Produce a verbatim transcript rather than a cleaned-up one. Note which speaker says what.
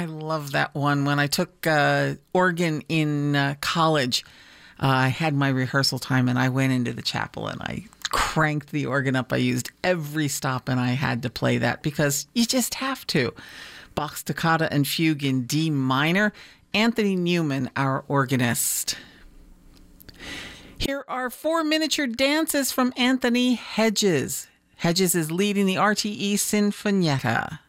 Speaker 1: I love that one. When I took uh, organ in uh, college, uh, I had my rehearsal time and I went into the chapel and I cranked the organ up. I used every stop and I had to play that because you just have to. Bach's Toccata and Fugue in D minor. Anthony Newman, our organist. Here are four miniature dances from Anthony Hedges. Hedges is leading the R T E Sinfonietta.